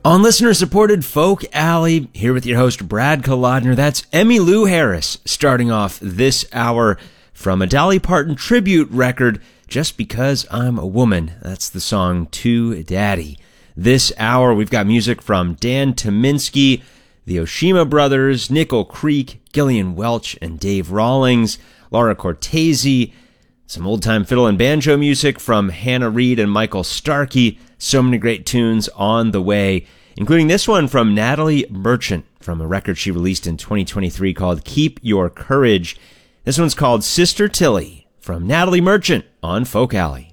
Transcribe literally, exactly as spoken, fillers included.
On listener-supported Folk Alley, here with your host, Brad Kolodner. That's Emmylou Harris, starting off this hour from a Dolly Parton tribute record, Just Because I'm a Woman. That's the song To Daddy. This hour, we've got music from Dan Tyminski, the Oshima Brothers, Nickel Creek, Gillian Welch, and Dave Rawlings, Laura Cortese, some old-time fiddle and banjo music from Hannah Reid and Michael Starkey. So many great tunes on the way, including this one from Natalie Merchant from a record she released in twenty twenty-three called Keep Your Courage. This one's called Sister Tilly from Natalie Merchant on Folk Alley.